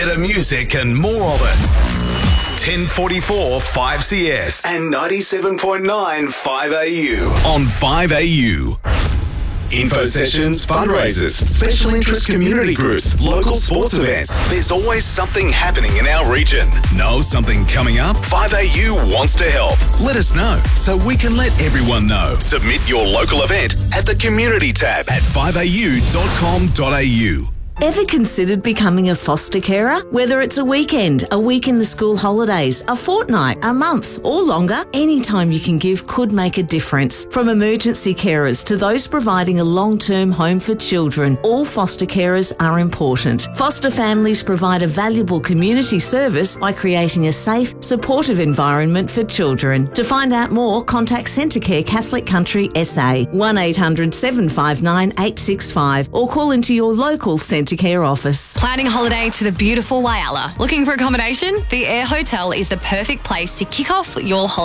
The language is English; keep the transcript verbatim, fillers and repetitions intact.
Better music and more of it. ten forty-four five C S and ninety-seven point nine five A U on five A U. Info sessions, fundraisers, special interest community groups, local sports events. There's always something happening in our region. Know something coming up? five A U wants to help. Let us know so we can let everyone know. Submit your local event at the community tab at five A U dot com dot A U. Ever considered becoming a foster carer? Whether it's a weekend, a week in the school holidays, a fortnight, a month, or longer, any time you can give could make a difference. From emergency carers to those providing a long-term home for children, all foster carers are important. Foster families provide a valuable community service by creating a safe, supportive environment for children. To find out more, contact Centrecare Catholic Country S A, one eight hundred seven five nine eight six five, or call into your local Centrecare Care office. Planning a holiday to the beautiful Whyalla. Looking for accommodation? The Air Hotel is the perfect place to kick off your holiday.